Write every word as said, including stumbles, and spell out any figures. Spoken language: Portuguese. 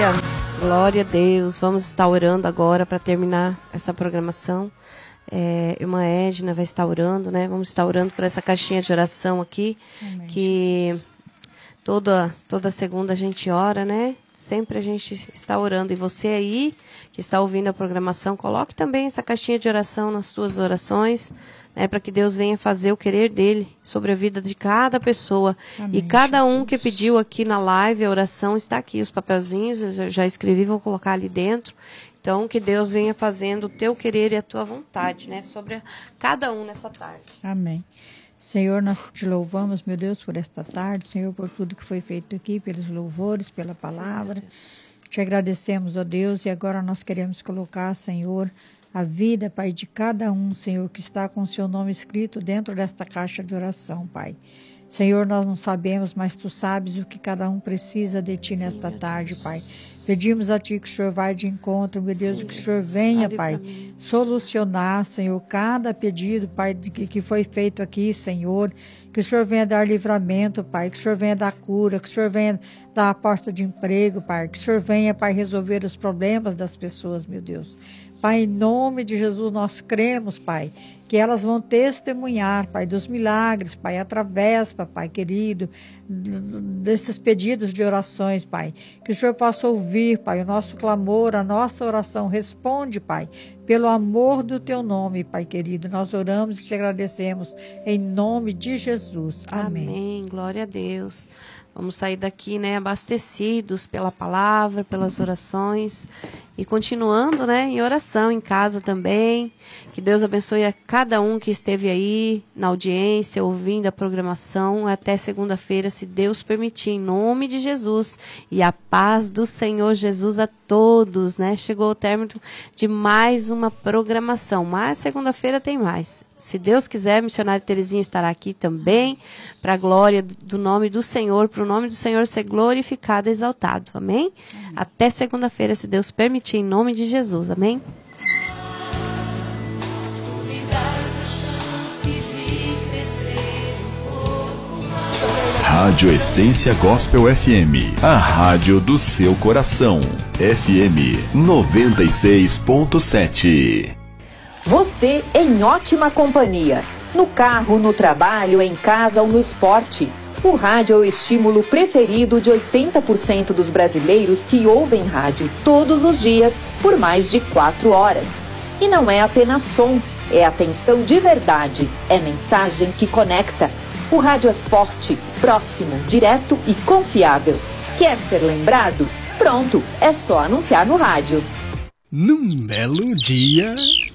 Aleluia! Glória a Deus. Vamos estar orando agora para terminar essa programação. É, irmã Edna vai estar orando, né? Vamos estar orando por essa caixinha de oração aqui. Amém. Que toda, toda segunda a gente ora, né? Sempre a gente está orando. E você aí, que está ouvindo a programação, coloque também essa caixinha de oração nas suas orações, né, para que Deus venha fazer o querer dele sobre a vida de cada pessoa. Amém, e cada um Jesus. Que pediu aqui na live a oração está aqui, os papelzinhos, eu já, já escrevi, vou colocar ali dentro. Então, que Deus venha fazendo o teu querer e a tua vontade, né, sobre a, cada um nessa tarde. Amém. Senhor, nós te louvamos, meu Deus, por esta tarde, Senhor, por tudo que foi feito aqui, pelos louvores, pela palavra. Sim, te agradecemos, ó Deus, e agora nós queremos colocar, Senhor, a vida, Pai, de cada um, Senhor, que está com o seu nome escrito dentro desta caixa de oração, Pai. Senhor, nós não sabemos, mas Tu sabes o que cada um precisa de Ti Sim, nesta tarde, Pai. Pedimos a Ti que o Senhor vai de encontro, meu Deus, Sim, que o Senhor venha, Pai, solucionar, Senhor, cada pedido, Pai, que, que foi feito aqui, Senhor. Que o Senhor venha dar livramento, Pai, que o Senhor venha dar cura, que o Senhor venha dar a porta de emprego, Pai, que o Senhor venha, Pai, resolver os problemas das pessoas, meu Deus. Pai, em nome de Jesus, nós cremos, Pai, que elas vão testemunhar, Pai, dos milagres, Pai, através, Pai querido, desses pedidos de orações, Pai. Que o Senhor possa ouvir, Pai, o nosso clamor, a nossa oração. Responde, Pai, pelo amor do Teu nome, Pai querido. Nós oramos e te agradecemos em nome de Jesus. Amém. Amém. Glória a Deus. Vamos sair daqui, né, abastecidos pela palavra, pelas orações e continuando, né, em oração em casa também. Que Deus abençoe a cada um que esteve aí na audiência, ouvindo a programação. Até segunda-feira, se Deus permitir, em nome de Jesus. E a paz do Senhor Jesus a todos, né? Chegou o término de mais uma programação, mas segunda-feira tem mais. Se Deus quiser, a missionária Terezinha estará aqui também, para a glória do nome do Senhor, para o nome do Senhor ser glorificado e exaltado. Amém? Amém. Até segunda-feira, se Deus permitir, em nome de Jesus. Amém? Rádio Essência Gospel F M, a rádio do seu coração. F M noventa e seis ponto sete. Você em ótima companhia. No carro, no trabalho, em casa ou no esporte. O rádio é o estímulo preferido de oitenta por cento dos brasileiros que ouvem rádio todos os dias por mais de quatro horas. E não é apenas som, é atenção de verdade, é mensagem que conecta. O rádio é forte, próximo, direto e confiável. Quer ser lembrado? Pronto, é só anunciar no rádio. Num belo dia...